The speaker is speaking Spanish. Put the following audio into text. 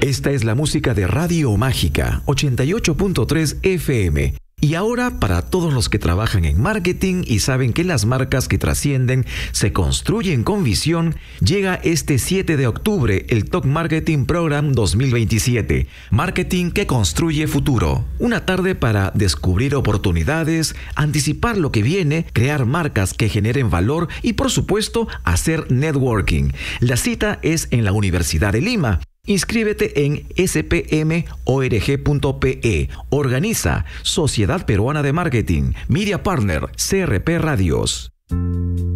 Esta es la música de Radio Mágica 88.3 FM. Y ahora, para todos los que trabajan en marketing y saben que las marcas que trascienden se construyen con visión, llega este 7 de octubre el Top Marketing Program 2027. Marketing que construye futuro. Una tarde para descubrir oportunidades, anticipar lo que viene, crear marcas que generen valor y, por supuesto, hacer networking. La cita es en la Universidad de Lima. Inscríbete en spmorg.pe. Organiza Sociedad Peruana de Marketing. Media Partner CRP Radios.